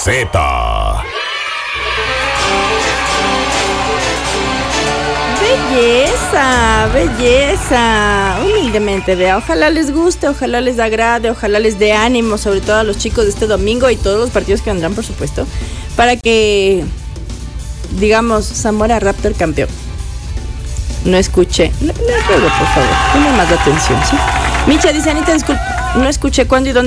Z. Belleza, belleza. Humildemente, vea. Ojalá les guste, ojalá les agrade, ojalá les dé ánimo, sobre todo a los chicos de este domingo y todos los partidos que vendrán, por supuesto, para que, digamos, Zamora Raptor campeón. No escuché. Le ruego, por favor, ponme más atención, ¿sí? Micha dice, Anita, disculpe, no escuché cuándo y dónde